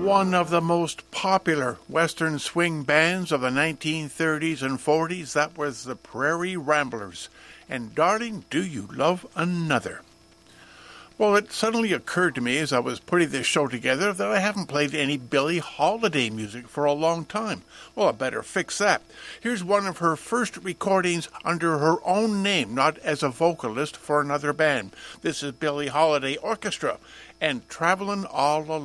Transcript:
One of the most popular Western swing bands of the 1930s and 40s, that was the Prairie Ramblers. And darling, do you love another? Well, it suddenly occurred to me as I was putting this show together that I haven't played any Billie Holiday music for a long time. Well, I better fix that. Here's one of her first recordings under her own name, not as a vocalist for another band. This is Billie Holiday Orchestra and Travelin' All Alone.